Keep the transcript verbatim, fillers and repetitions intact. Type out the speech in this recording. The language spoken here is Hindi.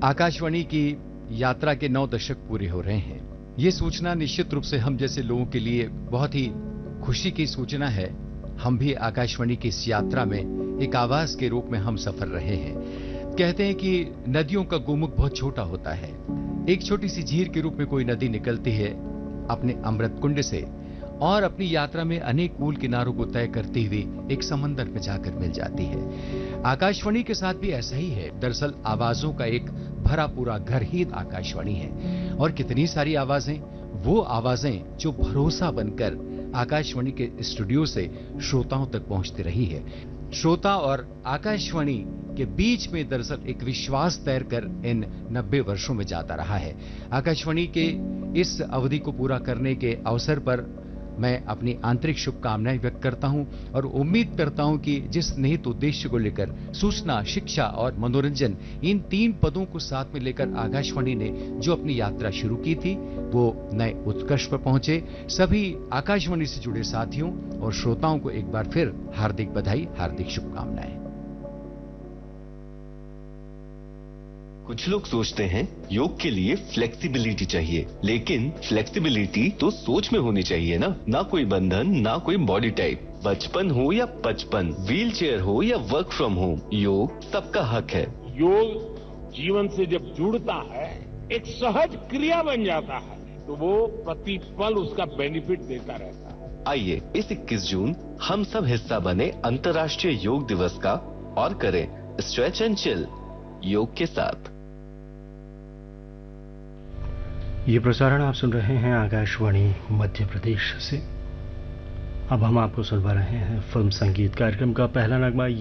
आकाशवाणी की यात्रा के नौ दशक पूरे हो रहे हैं। ये सूचना निश्चित रूप से हम जैसे लोगों के लिए बहुत ही खुशी की सूचना है। हम भी आकाशवाणी की इस यात्रा में एक आवाज के रूप में हम सफर रहे हैं। कहते हैं कि नदियों का गोमुख बहुत छोटा होता है। एक छोटी सी झील के रूप में कोई नदी निकलती है अपने अमृत कुंड से और अपनी यात्रा में अनेक कूल किनारों को तय करती हुई एक समंदर में जाकर मिल जाती है। आकाशवाणी के साथ भी ऐसा ही है। दरअसल आवाजों का एक भरा पूरा घर ही आकाशवाणी है और कितनी सारी आवाजें, वो आवाजें जो भरोसा बनकर आकाशवाणी के स्टूडियो से श्रोताओं तक पहुंचती रही है। श्रोता और आकाशवाणी के बीच में दरअसल एक विश्वास तैर कर इन नब्बे वर्षों में जाता रहा है। आकाशवाणी के इस अवधि को पूरा करने के अवसर पर मैं अपनी आंतरिक शुभकामनाएं व्यक्त करता हूं और उम्मीद करता हूं कि जिस निहित उद्देश्य को लेकर सूचना, शिक्षा और मनोरंजन, इन तीन पदों को साथ में लेकर आकाशवाणी ने जो अपनी यात्रा शुरू की थी वो नए उत्कर्ष पर पहुंचे। सभी आकाशवाणी से जुड़े साथियों और श्रोताओं को एक बार फिर हार्दिक बधाई, हार्दिक शुभकामनाएं। कुछ लोग सोचते हैं योग के लिए फ्लेक्सिबिलिटी चाहिए, लेकिन फ्लेक्सिबिलिटी तो सोच में होनी चाहिए ना। ना कोई बंधन, ना कोई बॉडी टाइप। बचपन हो या पचपन, व्हील चेयर हो या वर्क फ्रॉम होम, योग सबका हक है। योग जीवन से जब जुड़ता है, एक सहज क्रिया बन जाता है, तो वो प्रतिपल उसका बेनिफिट देता रहता है। आइए इस इक्कीस जून हम सब हिस्सा बने अंतर्राष्ट्रीय योग दिवस का और करें स्ट्रेच एंड चिल योग के साथ। ये प्रसारण आप सुन रहे हैं आकाशवाणी मध्य प्रदेश से। अब हम आपको सुनवा रहे हैं फिल्म संगीत कार्यक्रम का पहला नगमा।